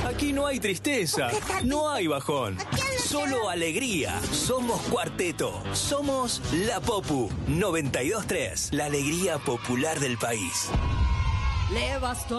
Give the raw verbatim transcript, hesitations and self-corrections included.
Aquí no hay tristeza, no hay bajón, solo alegría. Somos Cuarteto, somos La Popu noventa y dos tres, la alegría popular del país. Le bastó